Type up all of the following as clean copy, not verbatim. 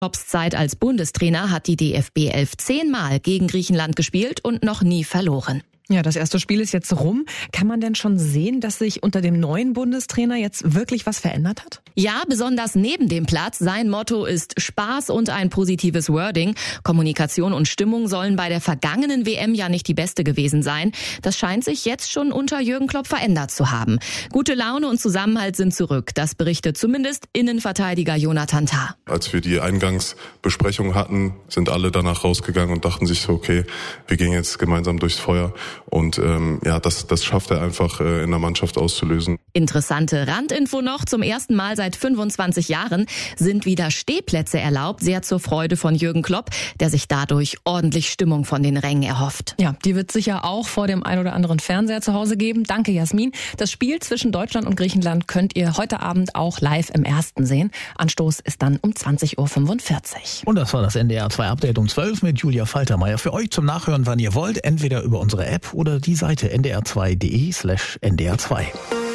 Klopps Zeit als Bundestrainer hat die DFB 11 10-mal gegen Griechenland gespielt und noch nie verloren. Ja, das erste Spiel ist jetzt rum. Kann man denn schon sehen, dass sich unter dem neuen Bundestrainer jetzt wirklich was verändert hat? Ja, besonders neben dem Platz. Sein Motto ist Spaß und ein positives Wording. Kommunikation und Stimmung sollen bei der vergangenen WM ja nicht die beste gewesen sein. Das scheint sich jetzt schon unter Jürgen Klopp verändert zu haben. Gute Laune und Zusammenhalt sind zurück. Das berichtet zumindest Innenverteidiger Jonathan Tah. Als wir die Eingangsbesprechung hatten, sind alle danach rausgegangen und dachten sich so, okay, wir gehen jetzt gemeinsam durchs Feuer. Und das schafft er einfach in der Mannschaft auszulösen. Interessante Randinfo noch. Zum ersten Mal seit 25 Jahren sind wieder Stehplätze erlaubt. Sehr zur Freude von Jürgen Klopp, der sich dadurch ordentlich Stimmung von den Rängen erhofft. Ja, die wird sicher auch vor dem ein oder anderen Fernseher zu Hause geben. Danke, Jasmin. Das Spiel zwischen Deutschland und Griechenland könnt ihr heute Abend auch live im Ersten sehen. Anstoß ist dann um 20:45 Uhr. Und das war das NDR 2 Update um 12 mit Julia Faltermeier. Für euch zum Nachhören, wann ihr wollt, entweder über unsere App oder die Seite ndr2.de/ndr2.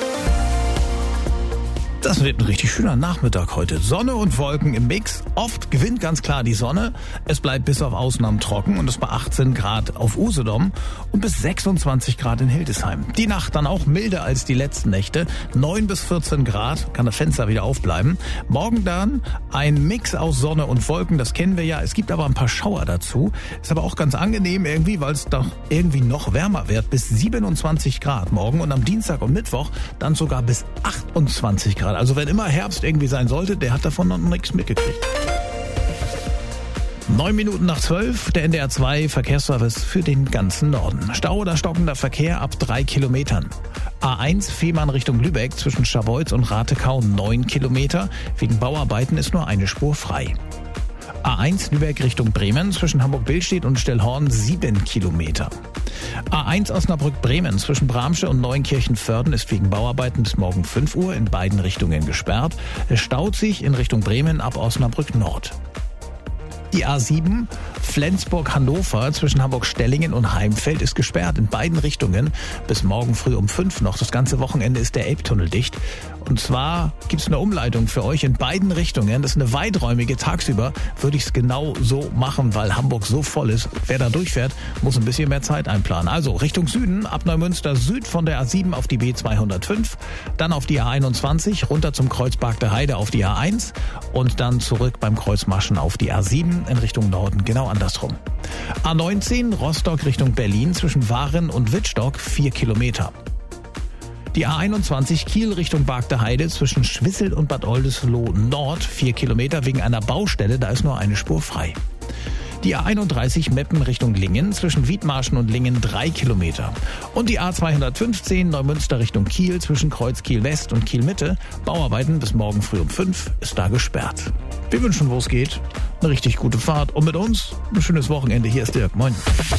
Das wird ein richtig schöner Nachmittag heute. Sonne und Wolken im Mix. Oft gewinnt ganz klar die Sonne. Es bleibt bis auf Ausnahmen trocken und es bei 18 Grad auf Usedom und bis 26 Grad in Hildesheim. Die Nacht dann auch milder als die letzten Nächte. 9 bis 14 Grad, kann das Fenster wieder aufbleiben. Morgen dann ein Mix aus Sonne und Wolken, das kennen wir ja. Es gibt aber ein paar Schauer dazu. Ist aber auch ganz angenehm irgendwie, weil es doch irgendwie noch wärmer wird. Bis 27 Grad morgen und am Dienstag und Mittwoch dann sogar bis 28 Grad. Also wenn immer Herbst irgendwie sein sollte, der hat davon noch nichts mitgekriegt. 9 Minuten nach 12, der NDR 2 Verkehrsservice für den ganzen Norden. Stau oder stockender Verkehr ab 3 Kilometern. A1 Fehmarn Richtung Lübeck zwischen Scharbeutz und Ratekau 9 Kilometer. Wegen Bauarbeiten ist nur eine Spur frei. A1 Lübeck Richtung Bremen zwischen Hamburg-Billstedt und Stellhorn 7 Kilometer. A1 Osnabrück-Bremen zwischen Bramsche und Neuenkirchen-Vörden ist wegen Bauarbeiten bis morgen 5 Uhr in beiden Richtungen gesperrt. Es staut sich in Richtung Bremen ab Osnabrück Nord. Die A7 Flensburg-Hannover zwischen Hamburg-Stellingen und Heimfeld ist gesperrt in beiden Richtungen bis morgen früh um 5 noch. Das ganze Wochenende ist der Elbtunnel dicht. Und zwar gibt es eine Umleitung für euch in beiden Richtungen. Das ist eine weiträumige. Tagsüber würde ich es genau so machen, weil Hamburg so voll ist. Wer da durchfährt, muss ein bisschen mehr Zeit einplanen. Also Richtung Süden, ab Neumünster Süd von der A7 auf die B205, dann auf die A21, runter zum Kreuz Bargter Heide auf die A1 und dann zurück beim Kreuz Maschen auf die A7 in Richtung Norden, genau andersrum. A19 Rostock Richtung Berlin zwischen Waren und Wittstock 4 Kilometer. Die A21 Kiel Richtung Bargter Heide zwischen Schwissel und Bad Oldesloe Nord 4 Kilometer wegen einer Baustelle, da ist nur eine Spur frei. Die A31 Meppen Richtung Lingen zwischen Wiedmarschen und Lingen 3 Kilometer. Und die A215 Neumünster Richtung Kiel zwischen Kreuz Kiel West und Kiel Mitte. Bauarbeiten bis morgen früh um 5 ist da gesperrt. Wir wünschen, wo es geht, eine richtig gute Fahrt und mit uns ein schönes Wochenende. Hier ist Dirk. Moin.